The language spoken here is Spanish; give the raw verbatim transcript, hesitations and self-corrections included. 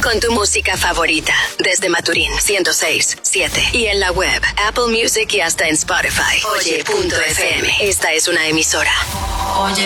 con tu música favorita. Desde Maturín, ciento seis punto siete. Y en la web, Apple Music y hasta en Spotify. Oye punto f m. Esta es una emisora. Oye.